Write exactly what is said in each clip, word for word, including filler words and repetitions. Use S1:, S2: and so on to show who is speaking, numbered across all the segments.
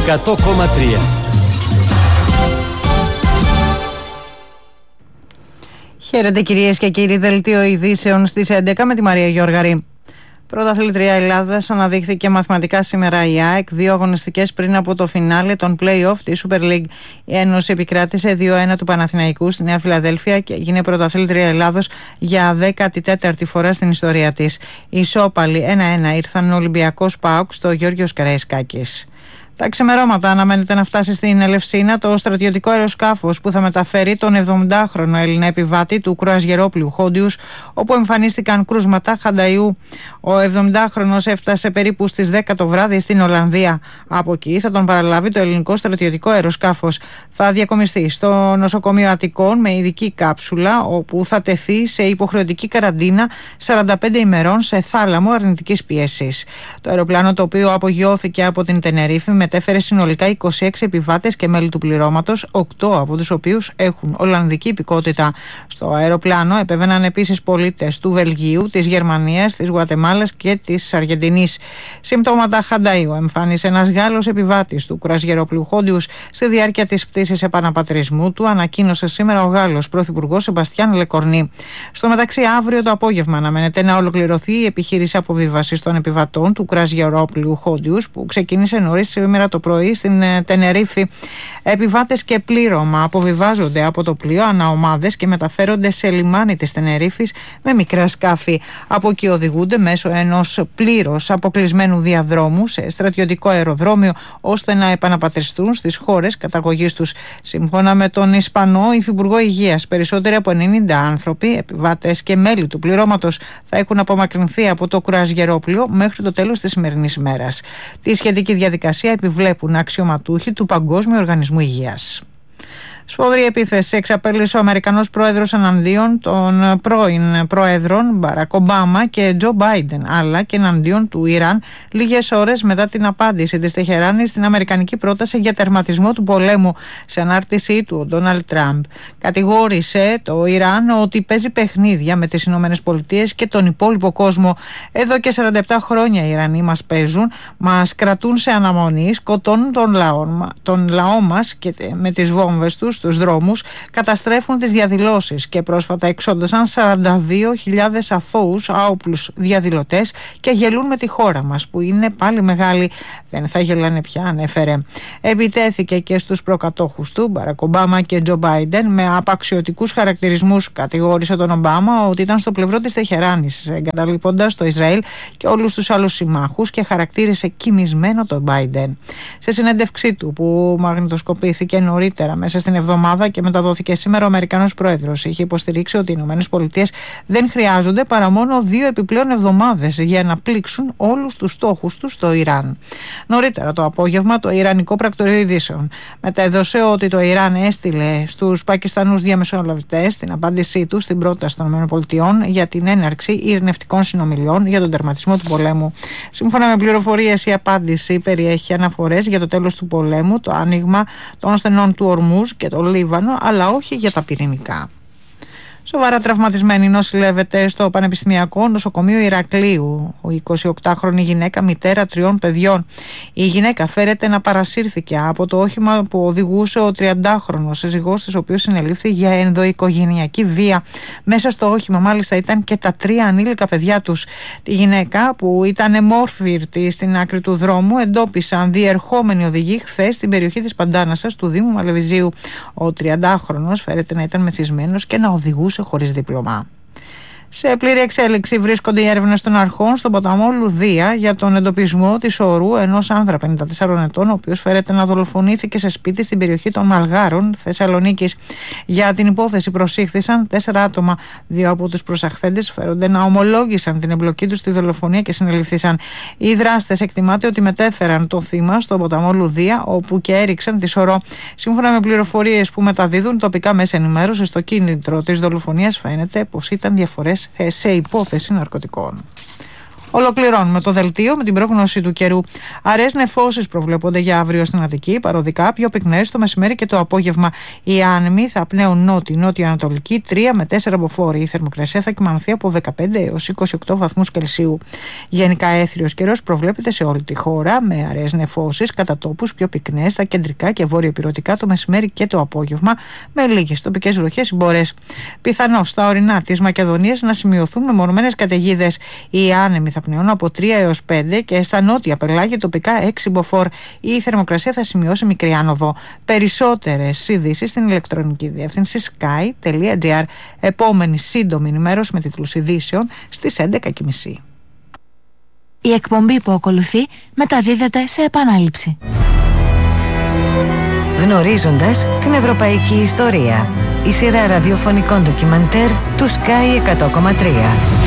S1: εκατό κόμμα τρία.
S2: Χαίρετε κυρίες και κύριοι, δελτίο ειδήσεων στις έντεκα με τη Μαρία Γιώργαρη. Πρωταθλήτρια Ελλάδας αναδείχθηκε μαθηματικά σήμερα η ΑΕΚ, δύο αγωνιστικές πριν από το φινάλε των play-off της Super League. Η Ένωση επικράτησε δύο ένα του Παναθηναϊκού στη Νέα Φιλαδέλφεια και έγινε πρωταθλήτρια Ελλάδος για δέκατη τέταρτη φορά στην ιστορία της. Οι ισόπαλοι ένα ένα ήρθαν ο Ολυμπιακός ΠΑΟΚ στο Γιώργος Καραϊσκάκης. Τα ξημερώματα αναμένεται να φτάσει στην Ελευσίνα το στρατιωτικό αεροσκάφος που θα μεταφέρει τον εβδομηντάχρονο Έλληνα επιβάτη του κρουαζιερόπλοιου Χόντιους, όπου εμφανίστηκαν κρούσματα χανταϊού. Ο εβδομηντάχρονος έφτασε περίπου στις δέκα το βράδυ στην Ολλανδία. Από εκεί θα τον παραλάβει το ελληνικό στρατιωτικό αεροσκάφος. Θα διακομιστεί στο νοσοκομείο Αττικών με ειδική κάψουλα, όπου θα τεθεί σε υποχρεωτική καραντίνα σαράντα πέντε ημερών σε θάλαμο αρνητικής πίεσης. Το αεροπλάνο, το οποίο απογειώθηκε από την Τενερίφη, μετέφερε συνολικά είκοσι έξι επιβάτες και μέλη του πληρώματος, οκτώ από τους οποίους έχουν ολλανδική υπηκότητα. Στο αεροπλάνο επέβαιναν επίσης πολίτες του Βελγίου, της Γερμανίας, της Γουατεμάλας και της Αργεντινής. Συμπτώματα χανταΐου εμφάνισε ένας Γάλλος επιβάτης του κρουαζιερόπλοιου Χόντιους στη διάρκεια της πτήσης επαναπατρισμού του, ανακοίνωσε σήμερα ο Γάλλος Πρωθυπουργός Σεμπαστιάν Λεκορνί. Στο μεταξύ, αύριο το απόγευμα αναμένεται να ολοκληρωθεί η επιχείρηση αποβίβασης των επιβατών του κρουαζιερόπλοιου Χόντιους, που ξεκίνησε νωρίς σήμερα το πρωί στην Τενερίφη. Επιβάτες και πλήρωμα αποβιβάζονται από το πλοίο αναομάδες και μεταφέρονται σε λιμάνι της Τενερίφης με μικρά σκάφη. Από εκεί οδηγούνται μέσω ενός πλήρως αποκλεισμένου διαδρόμου σε στρατιωτικό αεροδρόμιο, ώστε να επαναπατριστούν στις χώρες καταγωγής τους. Σύμφωνα με τον Ισπανό Υφυπουργό Υγείας, περισσότεροι από ενενήντα άνθρωποι, επιβάτες και μέλη του πληρώματος, θα έχουν απομακρυνθεί από το κρουαζιερόπλοιο μέχρι το τέλος της σημερινής ημέρας. Τη σχετική διαδικασία επιβλέπουν αξιωματούχοι του Παγκόσμιου Οργανισμού Υγείας. Σφοδρή επίθεση εξαπέλυσε ο Αμερικανός πρόεδρος εναντίον των πρώην πρόεδρων Μπαράκ Ομπάμα και Τζο Μπάιντεν, αλλά και εναντίον του Ιράν, λίγες ώρες μετά την απάντηση της Τεχεράνης στην αμερικανική πρόταση για τερματισμό του πολέμου. Σε ανάρτησή του, ο Ντόναλντ Τραμπ κατηγόρησε το Ιράν ότι παίζει παιχνίδια με τις Ηνωμένες Πολιτείες και τον υπόλοιπο κόσμο. Εδώ και σαράντα επτά χρόνια οι Ιρανοί μας παίζουν, μας κρατούν σε αναμονή, σκοτώνουν τον λαό, τον λαό μας και με τις βόμβες τους στους δρόμους, καταστρέφουν τις διαδηλώσεις και πρόσφατα εξόντωσαν σαράντα δύο χιλιάδες αθώους άοπλους διαδηλωτές και γελούν με τη χώρα μας, που είναι πάλι μεγάλη, δεν θα γελάνε πια, ανέφερε. Επιτέθηκε και στους προκατόχους του, Μπαράκ Ομπάμα και Τζο Μπάιντεν, με απαξιωτικούς χαρακτηρισμούς. Κατηγόρησε τον Ομπάμα ότι ήταν στο πλευρό της Τεχεράνης, εγκαταλείποντας το Ισραήλ και όλους τους άλλους συμμάχους, και χαρακτήρισε κοιμισμένο τον Μπάιντεν. Σε συνέντευξή του, που μαγνητοσκοπήθηκε νωρίτερα μέσα στην εβδομάδα και μεταδόθηκε σήμερα, ο Αμερικανός πρόεδρος είχε υποστηρίξει ότι οι Ηνωμένες Πολιτείες δεν χρειάζονται παρά μόνο δύο επιπλέον εβδομάδες για να πλήξουν όλους τους στόχους τους στο Ιράν. Νωρίτερα το απόγευμα, το Ιρανικό Πρακτορείο Ειδήσεων μετέδωσε ότι το Ιράν έστειλε στους Πακιστανούς διαμεσολαβητές την απάντησή του στην πρόταση των ΗΠΑ για την έναρξη ειρηνευτικών συνομιλιών για τον τερματισμό του πολέμου. Σύμφωνα με πληροφορίες, η απάντηση περιέχει αναφορές για το τέλος του πολέμου, το άνοιγμα των στενών του Ορμούζ και το Λίβανο, αλλά όχι για τα πυρηνικά. Σοβαρά τραυματισμένη νοσηλεύεται στο Πανεπιστημιακό Νοσοκομείο Ηρακλείου η εικοσιοκτάχρονη γυναίκα, μητέρα τριών παιδιών. Η γυναίκα φέρεται να παρασύρθηκε από το όχημα που οδηγούσε ο τριαντάχρονος σύζυγός της, ο οποίος συνελήφθη για ενδοοικογενειακή βία. Μέσα στο όχημα μάλιστα ήταν και τα τρία ανήλικα παιδιά τους. Τη γυναίκα, που ήταν εμόρφυρτη στην άκρη του δρόμου, εντόπισαν διερχόμενοι οδηγοί χθες στην περιοχή της Παντάνασας του Δήμου Μαλεβιζίου. Ο τριαντάχρονος φέρεται να ήταν μεθυσμένος και να οδηγούσε χωρίς δίπλωμα. Σε πλήρη εξέλιξη βρίσκονται οι έρευνες των αρχών στον ποταμό Λουδία για τον εντοπισμό της ορού ενός άνδρα πενήντα τεσσάρων ετών, ο οποίος φέρεται να δολοφονήθηκε σε σπίτι στην περιοχή των Μαλγάρων, Θεσσαλονίκης. Για την υπόθεση προσήχθησαν τέσσερα άτομα. Δύο από τους προσαχθέντες φέρονται να ομολόγησαν την εμπλοκή τους στη δολοφονία και συνελήφθησαν. Οι δράστες εκτιμάται ότι μετέφεραν το θύμα στον ποταμό Λουδία, όπου και έριξαν τη σωρό. Σύμφωνα με πληροφορίες που μεταδίδουν τοπικά μέσα ενημέρωσης, στο κίνητρο της δολοφονίας φαίνεται πως ήταν διαφορές σε υπόθεση ναρκωτικών. Ολοκληρώνουμε το δελτίο με την πρόγνωση του καιρού. Αραιές νεφώσεις προβλέπονται για αύριο στην Αττική, παροδικά πιο πυκνές το μεσημέρι και το απόγευμα. Οι άνεμοι θα πνέουν νότιο-νότιο-ανατολική τρία με τέσσερα μποφόρ. Η θερμοκρασία θα κυμανθεί από δεκαπέντε έως είκοσι οκτώ βαθμούς Κελσίου. Γενικά έθριος καιρός προβλέπεται σε όλη τη χώρα, με αραιές νεφώσεις κατά τόπους πιο πυκνές στα κεντρικά και βόρειο-ηπειρωτικά το μεσημέρι και το απόγευμα, με λίγες τοπικές βροχές ή μπορές. Πιθανώς στα ορεινά της Μακεδονίας να σημειωθούν μεμονωμένες καταιγίδες. Οι άνεμοι θα πνέουν από τρία έως πέντε και στα νότια πελάγια τοπικά έξι μποφόρ. Η θερμοκρασία θα σημειώσει μικρή άνοδο. Περισσότερες ειδήσεις στην ηλεκτρονική διεύθυνση sky τελεία gr. Επόμενη σύντομη ενημέρωση με τίτλους ειδήσεων στις έντεκα και μισή.
S1: Η εκπομπή που ακολουθεί μεταδίδεται σε επανάληψη. Γνωρίζοντας την ευρωπαϊκή ιστορία. Η σειρά ραδιοφωνικών ντοκιμαντέρ του Sky εκατό κόμμα τρία.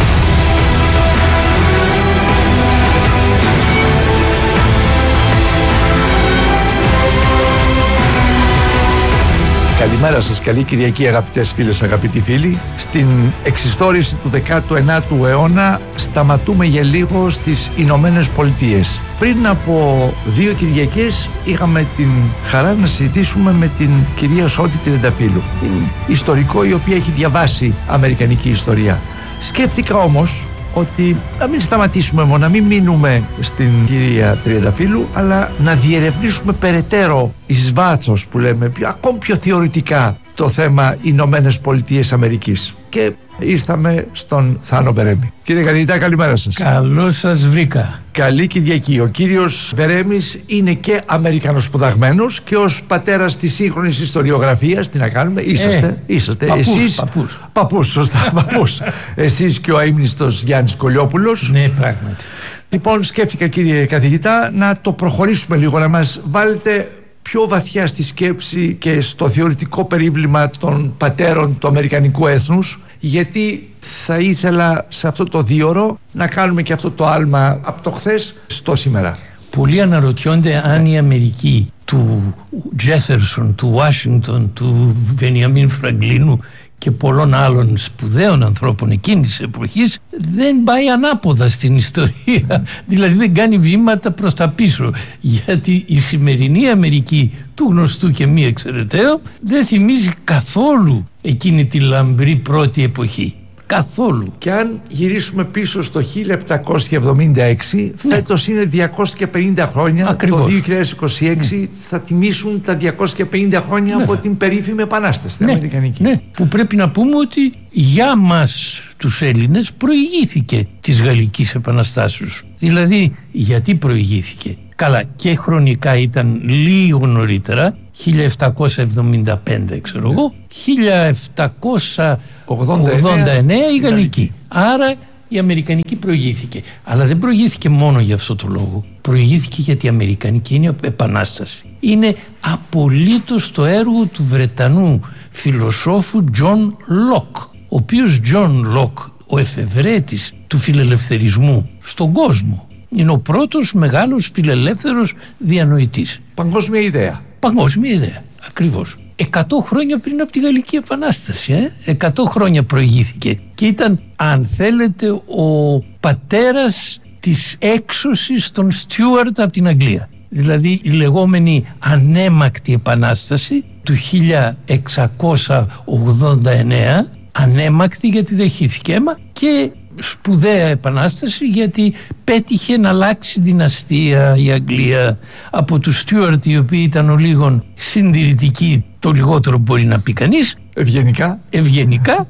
S3: Καλημέρα σας, καλή Κυριακή αγαπητές φίλες, αγαπητοί φίλοι. Στην εξιστόρηση του δέκατου ένατου αιώνα σταματούμε για λίγο στις Ηνωμένες Πολιτείες. Πριν από δύο Κυριακές είχαμε την χαρά να συζητήσουμε με την κυρία Σώτη Τριανταφύλλου, την ιστορικό η οποία έχει διαβάσει αμερικανική ιστορία. Σκέφτηκα όμως ότι να μην σταματήσουμε μόνο, να μην μείνουμε στην κυρία Τριανταφύλλου, αλλά να διερευνήσουμε περαιτέρω εις βάθος, που λέμε, πιο, ακόμη πιο θεωρητικά, το θέμα Ηνωμένες Πολιτείες Αμερικής. Και ήρθαμε στον Θάνο Βερέμη. Κύριε καθηγητά, καλημέρα σας.
S4: Καλώς σας βρήκα.
S3: Καλή Κυριακή. Ο κύριος Βερέμης είναι και Αμερικανοσπουδαγμένος και ως πατέρας της σύγχρονης ιστοριογραφίας. Τι να κάνουμε, είσαστε, ε, είσαστε.
S4: Παππούς,
S3: εσείς,
S4: παππούς.
S3: Παππούς, σωστά, παππούς. Εσείς και ο αείμνηστος Γιάννης Κολιόπουλος.
S4: Ναι, πράγματι.
S3: Λοιπόν, σκέφτηκα, κύριε καθηγητά, να το προχωρήσουμε λίγο, να μας βάλετε πιο βαθιά στη σκέψη και στο θεωρητικό περίβλημα των πατέρων του αμερικανικού έθνους, γιατί θα ήθελα σε αυτό το δίωρο να κάνουμε και αυτό το άλμα από το χθες στο σήμερα.
S4: Πολλοί αναρωτιόνται αν η Αμερική του Τζέφερσον, του Ουάσιγκτον, του Βενιαμίν Φραγκλίνου και πολλών άλλων σπουδαίων ανθρώπων εκείνης της εποχής δεν πάει ανάποδα στην ιστορία, δηλαδή δεν κάνει βήματα προς τα πίσω, γιατί η σημερινή Αμερική του γνωστού και μη εξαιρεταίου δεν θυμίζει καθόλου εκείνη τη λαμπρή πρώτη εποχή. Καθόλου.
S3: Και αν γυρίσουμε πίσω στο χίλια επτακόσια εβδομήντα έξι, ναι, φέτος είναι διακόσια πενήντα χρόνια. Ακριβώς. Το δύο χιλιάδες είκοσι έξι ναι, θα τιμήσουν τα διακόσια πενήντα χρόνια ναι, από την περίφημη Επανάσταση την
S4: ναι,
S3: Αμερικανική.
S4: Ναι, που πρέπει να πούμε ότι για μας τους Έλληνες προηγήθηκε της Γαλλικής Επαναστάσεως. Δηλαδή, γιατί προηγήθηκε? Καλά, και χρονικά ήταν λίγο νωρίτερα, χίλια επτακόσια εβδομήντα πέντε ξέρω εγώ, ναι, χίλια επτακόσια ογδόντα εννέα η Γαλλική. Άρα η Αμερικανική προηγήθηκε. Αλλά δεν προηγήθηκε μόνο για αυτό το λόγο. Προηγήθηκε γιατί η Αμερικανική είναι επανάσταση. Είναι απολύτως το έργο του Βρετανού φιλοσόφου Τζον Λοκ, ο οποίος Τζον Λοκ, ο εφευρέτης του φιλελευθερισμού στον κόσμο, είναι ο πρώτος μεγάλος φιλελεύθερος διανοητής.
S3: Παγκόσμια ιδέα.
S4: Παγκόσμια ιδέα, ακριβώς. Εκατό χρόνια πριν από τη Γαλλική Επανάσταση, ε? εκατό χρόνια προηγήθηκε και ήταν, αν θέλετε, ο πατέρας της έξωσης των Στιούαρτ από την Αγγλία. Δηλαδή η λεγόμενη ανέμακτη επανάσταση του χίλια εξακόσια ογδόντα εννέα, ανέμακτη γιατί δεχήθηκε αίμα, και σπουδαία επανάσταση γιατί πέτυχε να αλλάξει δυναστεία η Αγγλία από τους Στιούαρτ, οι οποίοι ήταν ο λίγων συντηρητικοί, το λιγότερο μπορεί να πει κανείς,
S3: ευγενικά,
S4: ευγενικά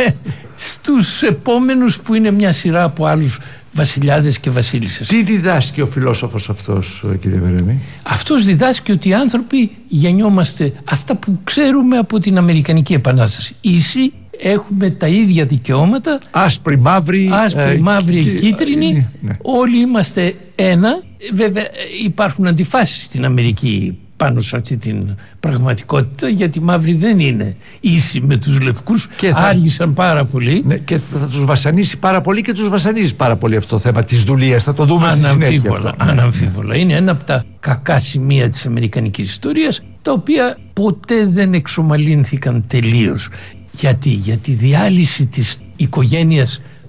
S4: στους επόμενους που είναι μια σειρά από άλλους βασιλιάδες και βασίλισσες.
S3: Τι διδάσκει ο φιλόσοφος αυτός, κύριε Βερέμη?
S4: Αυτός διδάσκει ότι οι άνθρωποι γεννιόμαστε αυτά που ξέρουμε από την Αμερικανική Επανάσταση. Ίσοι, έχουμε τα ίδια δικαιώματα,
S3: άσπρη, μαύρη,
S4: άσπρη,
S3: ε,
S4: μαύρη,
S3: και,
S4: κίτρινη,
S3: ναι, ναι. Όλοι
S4: είμαστε ένα. Βέβαια υπάρχουν αντιφάσεις στην Αμερική πάνω σε αυτή την πραγματικότητα, γιατί οι μαύροι δεν είναι ίσοι με τους λευκούς, και θα... άργησαν πάρα πολύ, ναι,
S3: και θα τους βασανίσει πάρα πολύ και τους βασανίζει πάρα πολύ αυτό το θέμα της δουλείας. Θα το δούμε στη συνέχεια αυτό.
S4: Αναμφίβολα. Είναι ένα από τα κακά σημεία της αμερικανικής ιστορίας, τα οποία ποτέ δεν εξομαλύνθηκαν τελείως. Γιατί, για τη διάλυση της οικογένειας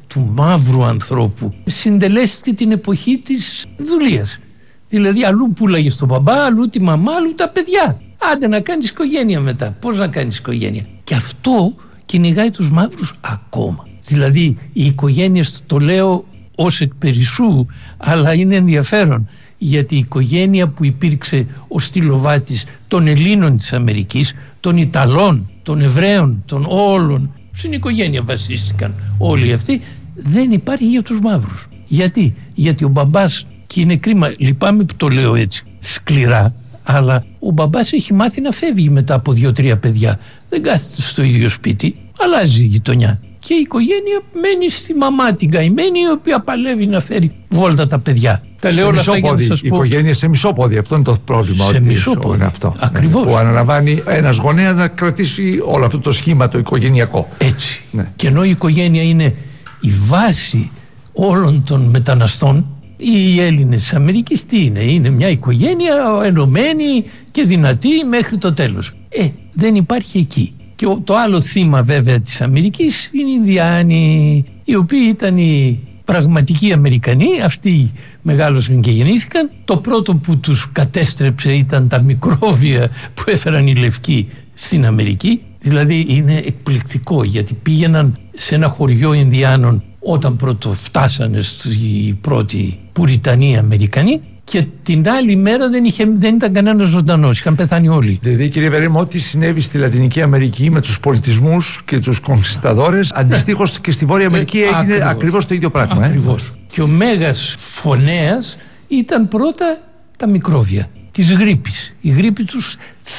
S4: του μαύρου ανθρώπου συντελέστηκε την εποχή της δουλείας. Δηλαδή αλλού πουλάγε στον μπαμπά, αλλού τη μαμά, αλλού τα παιδιά. Άντε να κάνεις οικογένεια μετά. Πώς να κάνεις οικογένεια? Και αυτό κυνηγάει τους μαύρους ακόμα. Δηλαδή οι οικογένειες, το λέω ως εκ περισσού, αλλά είναι ενδιαφέρον, γιατί η οικογένεια που υπήρξε ο στυλοβάτης των Ελλήνων της Αμερικής, των Ιταλών, των Εβραίων, των όλων, στην οικογένεια βασίστηκαν όλοι αυτοί, δεν υπάρχει για τους μαύρους. Γιατί? Γιατί ο μπαμπάς, και είναι κρίμα, λυπάμαι που το λέω έτσι σκληρά, αλλά ο μπαμπάς έχει μάθει να φεύγει μετά από δύο-τρία παιδιά. Δεν κάθεται στο ίδιο σπίτι, αλλάζει η γειτονιά. Και η οικογένεια μένει στη μαμά την καημένη, η οποία παλεύει να φέρει βόλτα τα παιδιά. Τα λέω όλα αυτά για να σας πω.
S3: Η οικογένεια σε μισόποδι, αυτό είναι το πρόβλημα.
S4: Σε μισόποδι,
S3: αυτό.
S4: Ακριβώς.
S3: Που αναλαμβάνει ένας γονέας να κρατήσει όλο αυτό το σχήμα το οικογενειακό.
S4: Έτσι.
S3: Ναι.
S4: Και ενώ η οικογένεια είναι η βάση όλων των μεταναστών, οι Έλληνες της Αμερικής τι είναι? Είναι μια οικογένεια ενωμένη και δυνατή μέχρι το τέλος. Ε, δεν υπάρχει εκεί. Και το άλλο θύμα βέβαια της Αμερικής είναι οι Ινδιάνοι, οι οποίοι ήταν οι πραγματικοί Αμερικανοί, αυτοί μεγάλωσαν και γεννήθηκαν. Το πρώτο που τους κατέστρεψε ήταν τα μικρόβια που έφεραν οι λευκοί στην Αμερική. Δηλαδή είναι εκπληκτικό, γιατί πήγαιναν σε ένα χωριό Ινδιάνων όταν πρώτο φτάσανε οι πρώτοι Πουριτανοί Αμερικανοί, και την άλλη μέρα δεν, είχε, δεν ήταν κανένας ζωντανός, είχαν πεθάνει όλοι.
S3: Δηλαδή, κύριε Βερέμο, ό,τι συνέβη στη Λατινική Αμερική με τους πολιτισμούς και τους κονκισταδόρες, αντιστοίχως και στη Βόρεια Αμερική έγινε ακριβώς, ακριβώς το ίδιο πράγμα.
S4: Ακριβώς. Ε? Και ο μέγας φωνέας ήταν πρώτα τα μικρόβια της γρίπης. Η γρίπη τους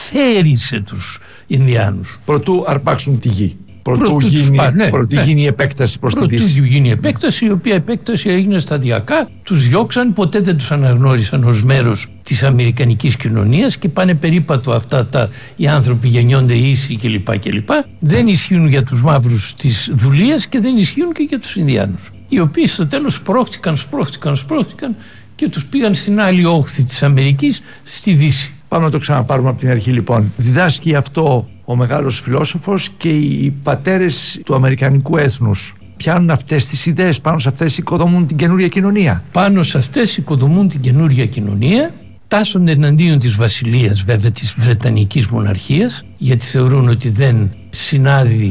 S4: θέρισε τους Ινδιάνους.
S3: Προτού αρπάξουν τη γη. Προτού,
S4: Προτού
S3: γίνει,
S4: πά, ναι,
S3: προτού
S4: ναι.
S3: γίνει η επέκταση προς την Δύση.
S4: Προτού γίνει η επέκταση, η οποία επέκταση έγινε σταδιακά. Τους διώξαν, ποτέ δεν τους αναγνώρισαν ως μέρος της αμερικανικής κοινωνίας και πάνε περίπατο αυτά τα οι άνθρωποι γεννιόνται ίσοι κλπ. κλπ. Δεν ισχύουν για τους μαύρους της δουλείας και δεν ισχύουν και για τους Ινδιάνους. Οι οποίοι στο τέλος σπρώχτηκαν, σπρώχτηκαν, σπρώχτηκαν και τους πήγαν στην άλλη όχθη της Αμερικής, στη Δύση.
S3: Πάμε να το ξαναπάρουμε από την αρχή λοιπόν. Διδάσκει αυτό ο μεγάλος φιλόσοφος, και οι πατέρες του αμερικανικού έθνους πιάνουν αυτές τις ιδέες, πάνω σε αυτές οικοδομούν την καινούρια κοινωνία.
S4: Πάνω σε αυτές οικοδομούν την καινούρια κοινωνία, τάσσονται εναντίον της βασιλείας, βέβαια της Βρετανικής μοναρχίας, γιατί θεωρούν ότι δεν συνάδει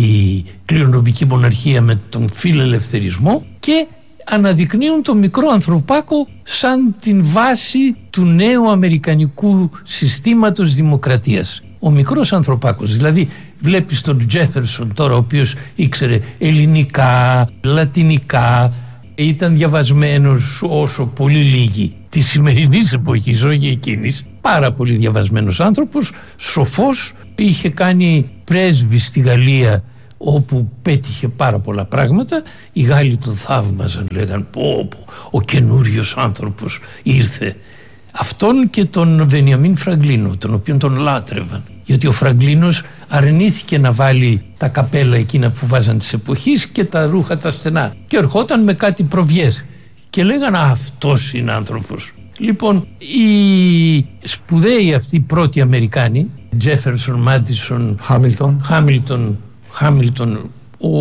S4: η κληρονομική μοναρχία με τον φιλελευθερισμό, και αναδεικνύουν το μικρό ανθρωπάκο σαν την βάση του νέου αμερικανικού συστήματος δημοκρατίας. Ο μικρός ανθρωπάκος, δηλαδή βλέπεις τον Τζέφερσον τώρα, ο οποίος ήξερε ελληνικά, λατινικά, ήταν διαβασμένος όσο πολύ λίγοι της σημερινής εποχής, όχι εκείνης, πάρα πολύ διαβασμένος άνθρωπος, σοφός, είχε κάνει πρέσβη στη Γαλλία όπου πέτυχε πάρα πολλά πράγματα. Οι Γάλλοι τον θαύμαζαν, λέγαν πω, πω ο καινούριος άνθρωπος ήρθε. Αυτόν και τον Βενιαμίν Φραγκλίνο, τον οποίον τον λάτρευαν, γιατί ο Φραγκλίνος αρνήθηκε να βάλει τα καπέλα εκείνα που βάζαν της εποχής και τα ρούχα τα στενά, και ερχόταν με κάτι προβιές και λέγαν αυτός είναι άνθρωπος. Λοιπόν, οι σπουδαίοι αυτοί οι πρώτοι Αμερικάνοι, Τζέφερσον, Μάντισον,
S3: Χάμιλτον,
S4: Χάμιλτον, Χάμιλτον, ο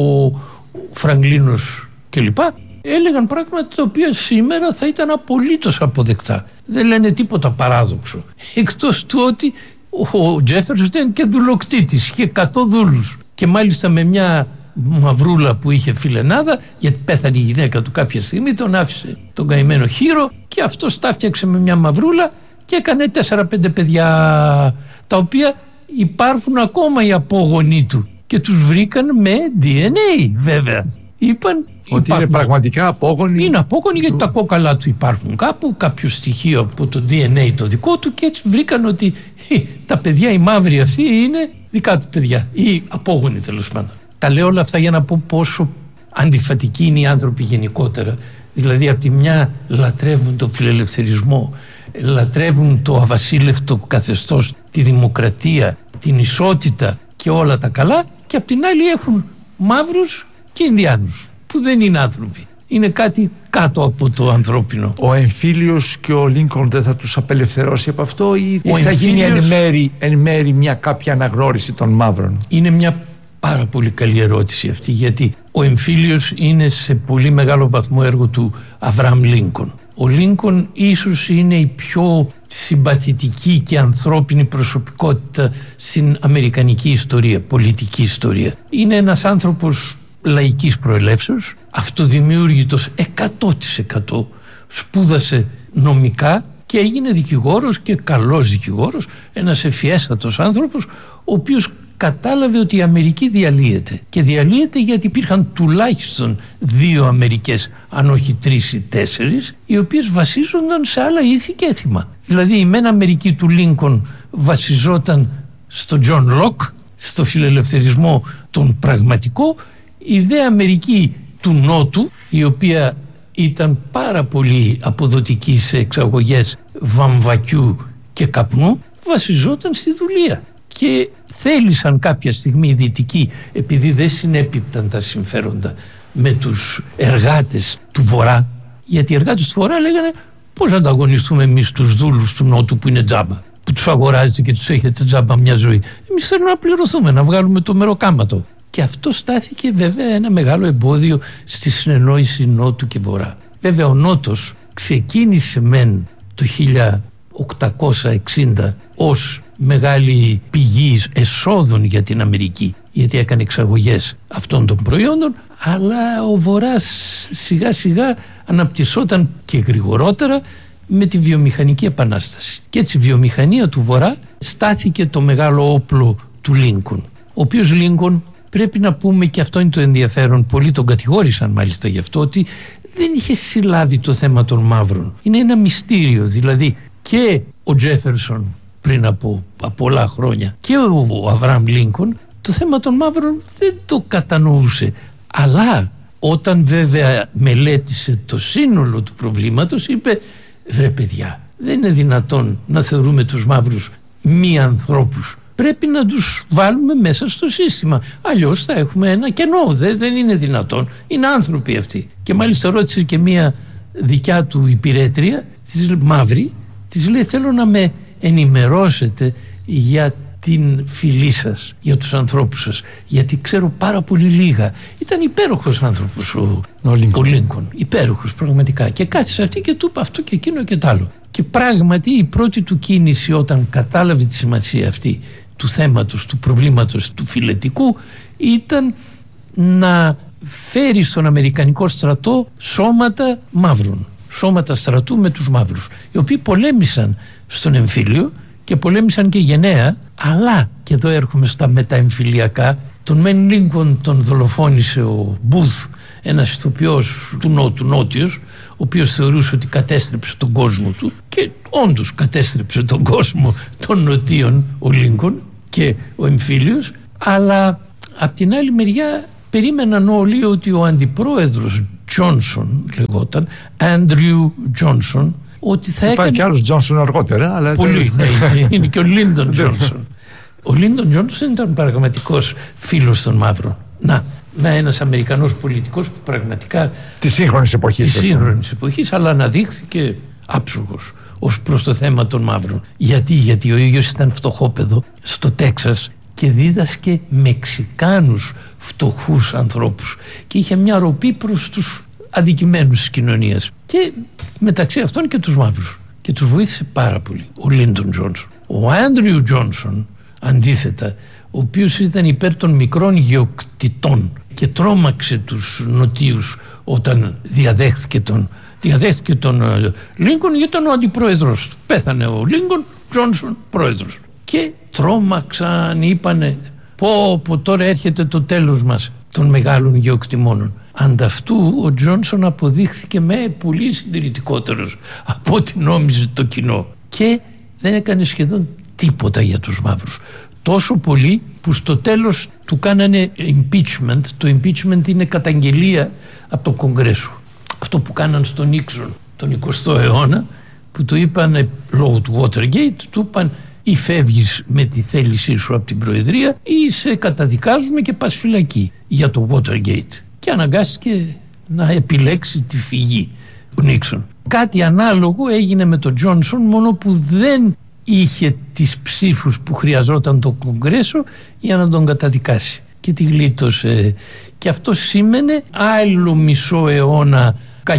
S4: Φραγκλίνος κλπ, έλεγαν πράγματα τα οποία σήμερα θα ήταν απολύτως αποδεκτά. Δεν λένε τίποτα παράδοξο, εκτός του ότι ο Τζέφερσον ήταν και δουλοκτήτης, είχε εκατό δούλους, και μάλιστα με μια μαυρούλα που είχε φιλενάδα, γιατί πέθανε η γυναίκα του κάποια στιγμή, τον άφησε τον καημένο χείρο και αυτός τα φτιάξε με μια μαυρούλα και έκανε τέσσερα πέντε παιδιά, τα οποία υπάρχουν ακόμα οι απόγονοί του και τους βρήκαν με ντι εν έι, βέβαια. Είπαν
S3: ότι υπάρχουν, είναι πραγματικά απόγονοι.
S4: Είναι απόγονοι, γιατί τα κόκαλά του υπάρχουν κάπου, κάποιο στοιχείο από το ντι εν έι το δικό του, και έτσι βρήκαν ότι τα παιδιά, οι μαύροι αυτοί, είναι δικά του παιδιά ή απόγονοι τέλος πάντων. Τα λέω όλα αυτά για να πω πόσο αντιφατικοί είναι οι άνθρωποι γενικότερα. Δηλαδή από τη μια λατρεύουν τον φιλελευθερισμό, λατρεύουν το αβασίλευτο καθεστώς, τη δημοκρατία, την ισότητα και όλα τα καλά, και από την άλλη έχουν μαύρους και Ινδιάνους που δεν είναι άνθρωποι. Είναι κάτι κάτω από το ανθρώπινο.
S3: Ο εμφύλιος και ο Λίνκολν δεν θα τους απελευθερώσει από αυτό, ή
S4: ο
S3: θα
S4: εμφύλιος...
S3: γίνει εν μέρη, εν μέρη μια κάποια αναγνώριση των μαύρων?
S4: Είναι μια πάρα πολύ καλή ερώτηση αυτή, γιατί ο εμφύλιος είναι σε πολύ μεγάλο βαθμό έργο του Αβραάμ Λίνκον. Ο Λίνκον ίσως είναι η πιο συμπαθητική και ανθρώπινη προσωπικότητα στην αμερικανική ιστορία, πολιτική ιστορία. Είναι ένας άνθρωπος λαϊκής προελεύσεως, αυτοδημιούργητος εκατό τοις εκατό, σπούδασε νομικά και έγινε δικηγόρος και καλός δικηγόρος, ένας ευφιέστατος άνθρωπος, ο οποίος κατάλαβε ότι η Αμερική διαλύεται, και διαλύεται γιατί υπήρχαν τουλάχιστον δύο Αμερικές, αν όχι τρεις ή τέσσερις, οι οποίες βασίζονταν σε άλλα ήθη και έθιμα. Δηλαδή η μεν Αμερική του Λίνκον βασιζόταν στο Τζον Λοκ, στο φιλελευθερισμό τον πραγματικό, η δε Αμερική του Νότου, η οποία ήταν πάρα πολύ αποδοτική σε εξαγωγές βαμβακιού και καπνού, βασιζόταν στη δουλεία. Και θέλησαν κάποια στιγμή οι Δυτικοί, επειδή δεν συνέπιπταν τα συμφέροντα με τους εργάτες του Βορρά, γιατί οι εργάτες του Βορρά λέγανε πώς να ανταγωνιστούμε εμείς τους δούλους του Νότου που είναι τζάμπα, που τους αγοράζετε και τους έχετε τζάμπα μια ζωή. Εμείς θέλουμε να πληρωθούμε, να βγάλουμε το μεροκάματο. Και αυτό στάθηκε βέβαια ένα μεγάλο εμπόδιο στη συνεννόηση Νότου και Βορρά. Βέβαια ο Νότος ξεκίνησε μεν το χίλια οκτακόσια εξήντα ως μεγάλη πηγή εσόδων για την Αμερική, γιατί έκανε εξαγωγές αυτών των προϊόντων, αλλά ο Βορράς σιγά σιγά αναπτυσσόταν και γρηγορότερα με τη βιομηχανική επανάσταση. Και έτσι η βιομηχανία του Βορρά στάθηκε το μεγάλο όπλο του Λίνκον, ο οποίος Λίνκον, πρέπει να πούμε, και αυτό είναι το ενδιαφέρον, πολλοί τον κατηγόρησαν μάλιστα γι' αυτό, ότι δεν είχε συλλάβει το θέμα των μαύρων. Είναι ένα μυστήριο, δηλαδή και ο Τζέφερσον πριν από, από πολλά χρόνια και ο, ο Αβραάμ Λίνκον το θέμα των μαύρων δεν το κατανοούσε, αλλά όταν βέβαια μελέτησε το σύνολο του προβλήματος είπε, βρε παιδιά, δεν είναι δυνατόν να θεωρούμε τους μαύρους μη ανθρώπους, πρέπει να τους βάλουμε μέσα στο σύστημα, αλλιώς θα έχουμε ένα κενό, δεν, δεν είναι δυνατόν, είναι άνθρωποι αυτοί. Και μάλιστα ρώτησε και μία δικιά του υπηρέτρια, της μαύρη, της λέει, θέλω να με ενημερώσετε για την φυλή σας, για τους ανθρώπους σας, γιατί ξέρω πάρα πολύ λίγα. Ήταν υπέροχος άνθρωπος ο, ο Λίνκον. Ο Λίνκον, υπέροχος πραγματικά, και κάθισε αυτή και του είπε αυτό και εκείνο και τ' άλλο. Και πράγματι η πρώτη του κίνηση όταν κατάλαβε τη σημασία αυτή του θέματος, του προβλήματος του φιλετικού, ήταν να φέρει στον Αμερικανικό στρατό σώματα μαύρων, σώματα στρατού με τους μαύρους, οι οποίοι πολέμησαν στον εμφύλιο και πολέμησαν και γενναία, αλλά, και εδώ έρχομαι στα μεταεμφυλιακά, τον Μεν Λίνκον τον δολοφόνησε ο Μπούθ, ένας ηθοποιός του Νότου, νότιος, ο οποίος θεωρούσε ότι κατέστρεψε τον κόσμο του, και όντως κατέστρεψε τον κόσμο των νοτίων ο Λίνκον και ο εμφύλιος, αλλά απ' την άλλη μεριά περίμεναν όλοι ότι ο αντιπρόεδρος Τζόνσον, λεγόταν Άντριου Τζόνσον, ότι θα
S3: Υπάρχει
S4: έκανε...
S3: και άλλος Τζόνσον αργότερα, αλλά...
S4: Πολύ, ναι, είναι και ο Λίντον Τζόνσον. Ο Λίντον Τζόνσον ήταν πραγματικός φίλος των μαύρων. Να, να ένας Αμερικανός πολιτικός που πραγματικά...
S3: Της σύγχρονης εποχής.
S4: Της σύγχρονης εποχής, αλλά αναδείχθηκε άψογος ως προς το θέμα των μαύρων. Γιατί, γιατί ο ίδιος ήταν φτωχόπαιδο στο Τέξας και δίδασκε Μεξικάνους φτωχούς ανθρώπους και είχε μια ροπή προς τους αδικημένους της κοινωνίας, και μεταξύ αυτών και τους μαύρους, και τους βοήθησε πάρα πολύ ο Λίντον Τζόνσον. Ο Άντριου Τζόνσον αντίθετα, ο οποίος ήταν υπέρ των μικρών γεωκτητών και τρόμαξε τους νοτίους όταν διαδέχθηκε τον, διαδέχθηκε τον Λίνκον, γιατί ήταν ο αντιπρόεδρος του. Πέθανε ο Λίνκον, Τζόνσον πρόεδρος, και τρόμαξαν, είπανε πω πω τώρα έρχεται το τέλος μας των μεγάλων γεωκτημόνων. Ανταυτού ο Τζόνσον αποδείχθηκε με πολύ συντηρητικότερος από ό,τι νόμιζε το κοινό, και δεν έκανε σχεδόν τίποτα για τους μαύρους, τόσο πολύ που στο τέλος του κάνανε impeachment. Το impeachment είναι καταγγελία από το Κογκρέσο, αυτό που κάναν στον Νίξον τον εικοστό αιώνα, που του είπαν λόγω του Watergate, του είπαν ή φεύγεις με τη θέλησή σου από την Προεδρία ή σε καταδικάζουμε και πας φυλακή για το Watergate, και αναγκάστηκε να επιλέξει τη φυγή ο Νίξον. Κάτι ανάλογο έγινε με τον Τζόνσον, μόνο που δεν είχε τις ψήφους που χρειαζόταν το Κογκρέσο για να τον καταδικάσει. Και και τη γλίτωσε. Και αυτό σήμαινε άλλο μισό αιώνα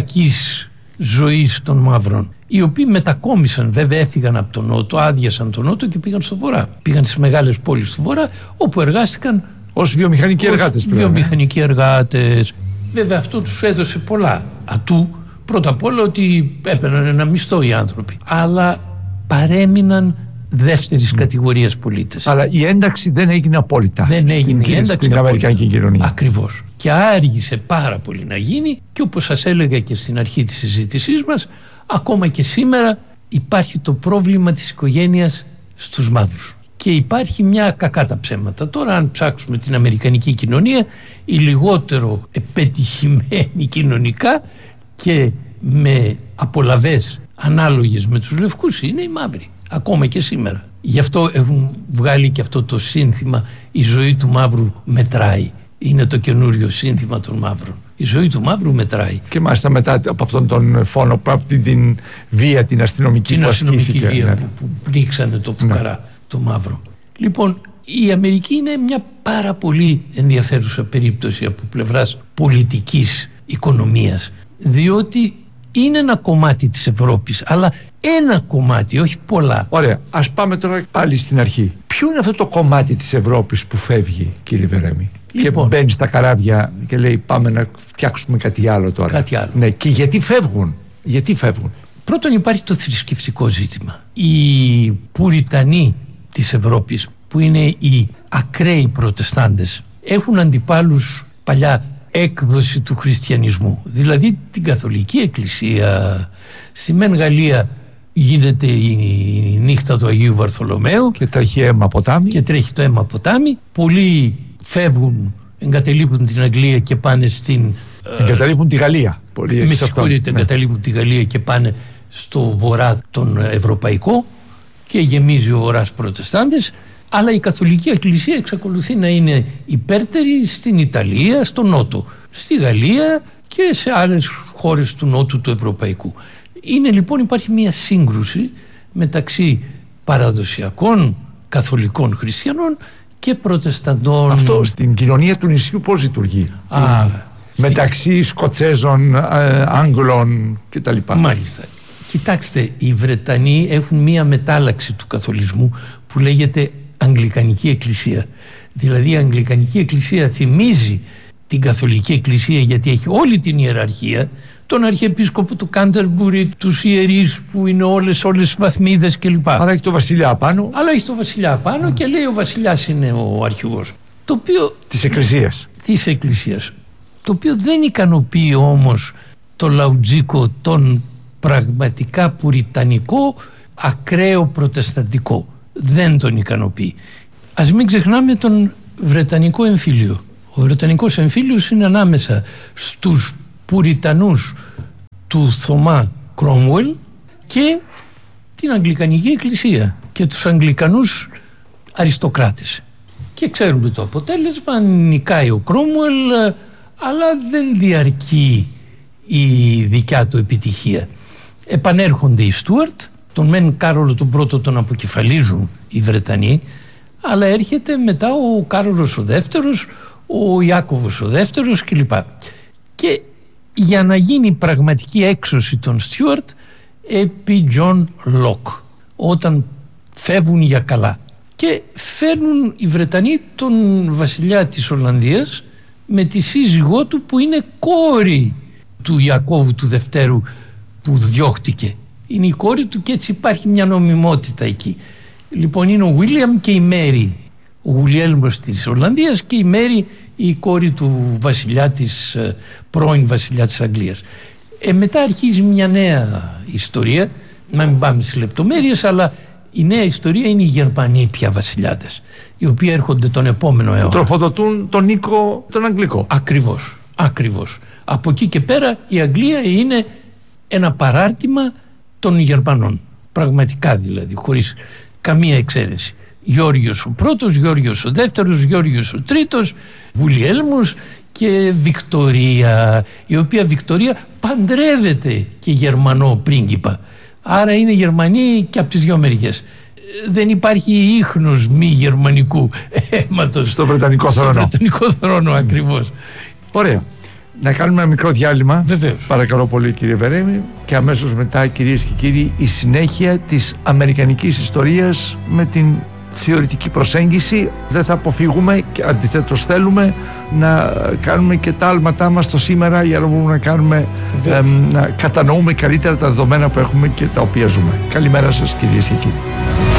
S4: κακής ζωής των μαύρων, οι οποίοι μετακόμισαν, βέβαια έφυγαν από τον νότο, άδειασαν τον νότο και πήγαν στο βορρά. Πήγαν στις μεγάλες πόλεις του βορρά, όπου εργάστηκαν
S3: ως βιομηχανικοί ως εργάτες.
S4: Βιομηχανικοί εργάτες. Βέβαια αυτό τους έδωσε πολλά ατού. Πρώτα απ' όλα ότι έπαιρναν ένα μισθό οι άνθρωποι, αλλά παρέμειναν δεύτερης mm. κατηγορίας πολίτες.
S3: Αλλά η ένταξη δεν έγινε απόλυτα.
S4: Δεν έγινε η ένταξη
S3: στην αμερικανική κοινωνία.
S4: Ακριβώς. Και άργησε πάρα πολύ να γίνει, και όπως σας έλεγα και στην αρχή της συζήτησής μας, ακόμα και σήμερα υπάρχει το πρόβλημα της οικογένειας στους μαύρους. Και υπάρχει μια, κακά τα ψέματα. Τώρα αν ψάξουμε την αμερικανική κοινωνία, η λιγότερο πετυχημένη κοινωνικά και με απολαβές ανάλογες με τους λευκούς είναι οι μαύροι, ακόμα και σήμερα. Γι' αυτό έχουν βγάλει και αυτό το σύνθημα «Η ζωή του μαύρου μετράει». Είναι το καινούριο σύνθημα των μαύρων. Η ζωή του μαύρου μετράει.
S3: Και μάλιστα μετά από αυτόν τον φόνο, από αυτή την βία την αστυνομική
S4: την
S3: που
S4: αστυνομική
S3: ασκήθηκε,
S4: βία
S3: ναι.
S4: που, που πνίξανε το πουκαρά, ναι. το μαύρο. Λοιπόν, η Αμερική είναι μια πάρα πολύ ενδιαφέρουσα περίπτωση από πλευράς πολιτικής οικονομίας, διότι είναι ένα κομμάτι της Ευρώπης, αλλά ένα κομμάτι, όχι πολλά.
S3: Ωραία, ας πάμε τώρα πάλι στην αρχή. Ποιο είναι αυτό το κομμάτι της Ευρώπης που φεύγει, κύριε Βερέμη, λοιπόν, και μπαίνει στα καράβια και λέει πάμε να φτιάξουμε κάτι άλλο τώρα?
S4: Κάτι άλλο.
S3: Ναι, και γιατί φεύγουν, γιατί φεύγουν?
S4: Πρώτον υπάρχει το θρησκευτικό ζήτημα. Οι Πουριτανοί της Ευρώπης, που είναι οι ακραίοι προτεστάντες, έχουν αντιπάλους παλιά έκδοση του χριστιανισμού, δηλαδή την Καθολική Εκκλησία. Στη μεν Γαλλία γίνεται η νύχτα του Αγίου Βαρθολομαίου
S3: και τρέχει αίμα ποτάμι
S4: και τρέχει το αίμα ποτάμι. Πολλοί φεύγουν, εγκαταλείπουν την Αγγλία και πάνε στην...
S3: Εγκαταλείπουν τη Γαλλία. Πολύ
S4: με συγχωρείτε, ναι. εγκαταλείπουν τη Γαλλία και πάνε στο βορρά τον ευρωπαϊκό και γεμίζει ο βορράς προτεστάντες. Αλλά η Καθολική Εκκλησία εξακολουθεί να είναι υπέρτερη στην Ιταλία, στο Νότο, στη Γαλλία και σε άλλες χώρες του Νότου του Ευρωπαϊκού. Είναι λοιπόν, υπάρχει μια σύγκρουση μεταξύ παραδοσιακών καθολικών χριστιανών και προτεσταντών.
S3: Αυτό στην κοινωνία του νησιού πώς λειτουργεί?
S4: Α,
S3: μεταξύ στη... Σκοτσέζων, ε, Άγγλων κτλ.
S4: Μάλιστα. Κοιτάξτε, οι Βρετανοί έχουν μια μετάλλαξη του καθολισμού που λέγεται Αγγλικανική Εκκλησία. Δηλαδή η Αγγλικανική Εκκλησία θυμίζει την Καθολική Εκκλησία, γιατί έχει όλη την ιεραρχία, τον Αρχιεπίσκοπο του Κάντερμπουρι, τους ιερείς που είναι όλες όλες βαθμίδες κλπ.
S3: Αλλά έχει το βασιλιά απάνω.
S4: Αλλά έχει το βασιλιά απάνω και λέει ο βασιλιάς είναι ο αρχηγός. Το οποίο...
S3: Της Εκκλησίας.
S4: Της Εκκλησίας. Το οποίο δεν ικανοποιεί όμως το λαουτζίκο, τον πραγματικά πουριτανικό, ακραίο προτεσταντικό. Δεν τον ικανοποιεί. Ας μην ξεχνάμε τον Βρετανικό εμφύλιο. Ο Βρετανικός εμφύλιος είναι ανάμεσα στους Πουριτανούς του Θωμά Κρόμουελ και την Αγγλικανική Εκκλησία και τους Αγγλικανούς αριστοκράτες. Και ξέρουμε το αποτέλεσμα, νικάει ο Κρόμουελ, αλλά δεν διαρκεί η δικιά του επιτυχία. Επανέρχονται οι Στούαρτ, τον μεν Κάρολο τον πρώτο τον αποκεφαλίζουν οι Βρετανοί, αλλά έρχεται μετά ο Κάρολος ο δεύτερος, ο Ιάκωβος ο δεύτερος κλπ. Και για να γίνει πραγματική έξωση των Στιούαρτ επί Τζον Λοκ, όταν φεύγουν για καλά, και φέρνουν οι Βρετανοί τον βασιλιά της Ολλανδίας με τη σύζυγό του που είναι κόρη του Ιακώβου του Δευτέρου που διώχτηκε. Είναι η κόρη του και έτσι υπάρχει μια νομιμότητα εκεί. Λοιπόν, είναι ο Βίλιαμ και η Μέρι, ο Γουλιέλμος της Ολλανδίας, και η Μέρι η κόρη του βασιλιά της, πρώην βασιλιά της Αγγλίας. Ε, μετά αρχίζει μια νέα ιστορία, να μην πάμε στις λεπτομέρειες, αλλά η νέα ιστορία είναι οι Γερμανοί πια βασιλιάδες, οι οποίοι έρχονται τον επόμενο αιώνα.
S3: Τροφοδοτούν τον Νίκο τον Αγγλικό.
S4: Ακριβώς, ακριβώς. Από εκεί και πέρα η Αγγλία είναι ένα παράρτημα των Γερμανών. Πραγματικά δηλαδή, χωρίς καμία εξαίρεση. Γεώργιος ο πρώτος, Γεώργιος ο δεύτερος, Γεώργιος ο τρίτος, Γουλιέλμος και Βικτωρία, η οποία Βικτωρία παντρεύεται και Γερμανό πρίγκιπα. Άρα είναι Γερμανοί και από τις δυο μεριές. δεν υπάρχει ίχνος μη γερμανικού αίματος
S3: στο Βρετανικό θρόνο.
S4: Στο Βρετανικό θρόνο ακριβώς.
S3: Ωραία. Να κάνουμε ένα μικρό διάλειμμα.
S4: Βεβαίως.
S3: Παρακαλώ πολύ, κύριε Βερέμι. Και αμέσως μετά, κυρίες και κύριοι, η συνέχεια της αμερικανικής ιστορίας με την θεωρητική προσέγγιση. Δεν θα αποφύγουμε και αντιθέτως θέλουμε να κάνουμε και τα άλματά μας το σήμερα για να μπορούμε να κάνουμε ε, να κατανοούμε καλύτερα τα δεδομένα που έχουμε και τα οποία ζούμε. Καλημέρα σας, κυρίες και κύριοι.